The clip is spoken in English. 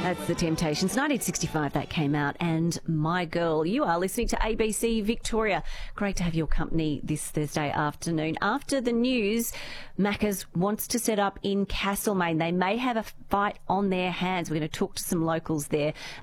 That's The Temptations. 1965 that came out. And My Girl, you are listening to ABC Victoria. Great to have your company this Thursday afternoon. After the news, Macca's wants to set up in Castlemaine. They may have a fight on their hands. We're going to talk to some locals there